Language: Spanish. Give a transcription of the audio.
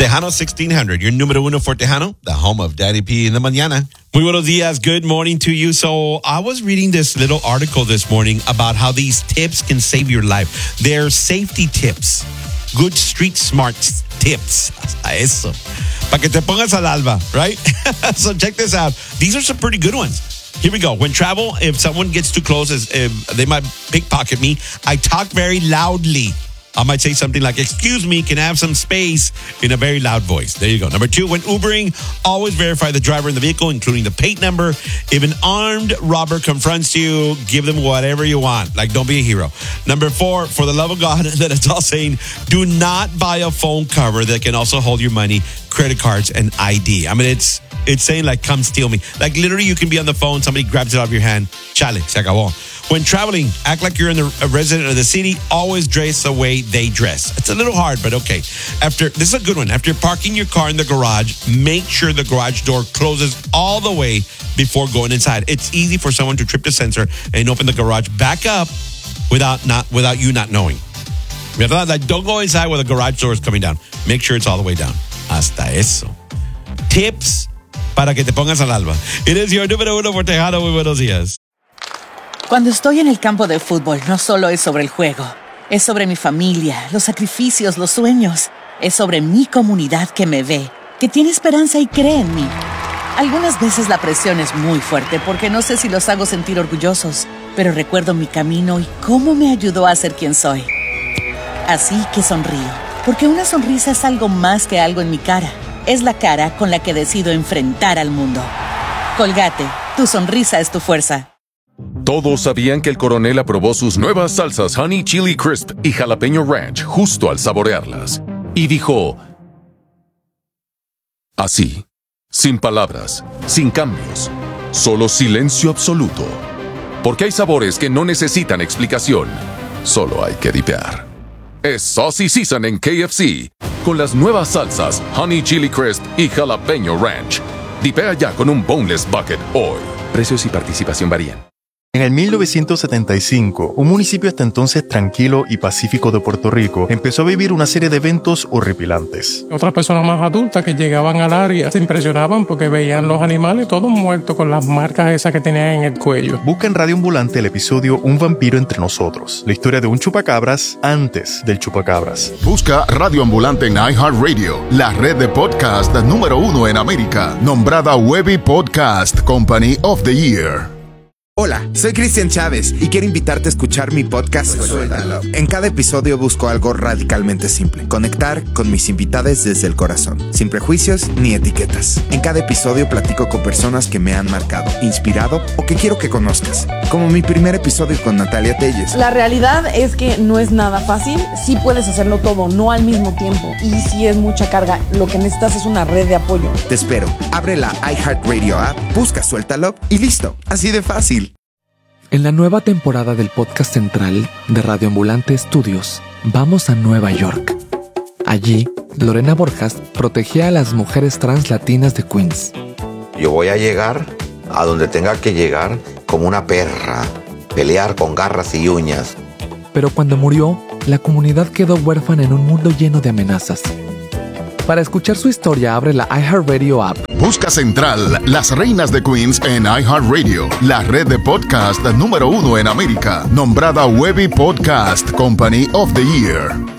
Tejano 1600, your número uno for Tejano, the home of Daddy P in the mañana. Muy buenos días. Good morning to you. So I was reading this little article this morning about how these tips can save your life. They're safety tips. Good street smart tips. Hasta eso. Para que te pongas al alba, right? So check this out. These are some pretty good ones. Here we go. When travel, if someone gets too close, they might pickpocket me. I talk very loudly. I might say something like, excuse me, can I have some space, in a very loud voice. There you go. Number 2, when Ubering, always verify the driver in the vehicle, including the plate number. If an armed robber confronts you, give them whatever you want. Like, don't be a hero. Number 4, for the love of God, that it's all saying, do not buy a phone cover that can also hold your money, credit cards, and ID. I mean, it's saying like, come steal me. Like literally you can be on the phone, somebody grabs it out of your hand. Chale, se acabó. When traveling, act like you're a resident of the city. Always dress the way they dress. It's a little hard, but okay. This is a good one. After parking your car in the garage, make sure the garage door closes all the way before going inside. It's easy for someone to trip the sensor and open the garage back up without you not knowing. Like, don't go inside where the garage door is coming down. Make sure it's all the way down. Hasta eso. Tips para que te pongas al alba. It is your número uno for Tejano. Muy buenos días. Cuando estoy en el campo de fútbol, no solo es sobre el juego. Es sobre mi familia, los sacrificios, los sueños. Es sobre mi comunidad que me ve, que tiene esperanza y cree en mí. Algunas veces la presión es muy fuerte porque no sé si los hago sentir orgullosos, pero recuerdo mi camino y cómo me ayudó a ser quien soy. Así que sonrío, porque una sonrisa es algo más que algo en mi cara. Es la cara con la que decido enfrentar al mundo. Colgate, tu sonrisa es tu fuerza. Todos sabían que el coronel aprobó sus nuevas salsas Honey Chili Crisp y Jalapeño Ranch justo al saborearlas. Y dijo, así, sin palabras, sin cambios, solo silencio absoluto. Porque hay sabores que no necesitan explicación, solo hay que dipear. Es Saucy Season en KFC, con las nuevas salsas Honey Chili Crisp y Jalapeño Ranch. Dipea ya con un Boneless Bucket hoy. Precios y participación varían. En el 1975, un municipio hasta entonces tranquilo y pacífico de Puerto Rico empezó a vivir una serie de eventos horripilantes. Otras personas más adultas que llegaban al área se impresionaban porque veían los animales todos muertos con las marcas esas que tenían en el cuello. Busca en Radio Ambulante el episodio Un vampiro entre nosotros, la historia de un chupacabras antes del chupacabras. Busca Radio Ambulante en iHeartRadio, la red de podcast número 1 en América, nombrada Webby Podcast Company of the Year. Hola, soy Cristian Chávez y quiero invitarte a escuchar mi podcast Suéltalo. En cada episodio busco algo radicalmente simple: conectar con mis invitados desde el corazón, sin prejuicios ni etiquetas. En cada episodio platico con personas que me han marcado, inspirado o que quiero que conozcas, como mi primer episodio con Natalia Telles. La realidad es que no es nada fácil. Sí puedes hacerlo todo, no al mismo tiempo, y sí es mucha carga. Lo que necesitas es una red de apoyo. Te espero. Abre la iHeartRadio app, busca Suéltalo y listo. Así de fácil. En la nueva temporada del podcast central de Radio Ambulante Estudios, vamos a Nueva York. Allí, Lorena Borjas protegía a las mujeres trans latinas de Queens. Yo voy a llegar a donde tenga que llegar como una perra, pelear con garras y uñas. Pero cuando murió, la comunidad quedó huérfana en un mundo lleno de amenazas. Para escuchar su historia, abre la iHeartRadio app. Busca Central, Las Reinas de Queens en iHeartRadio, la red de podcast número 1 en América, nombrada Webby Podcast Company of the Year.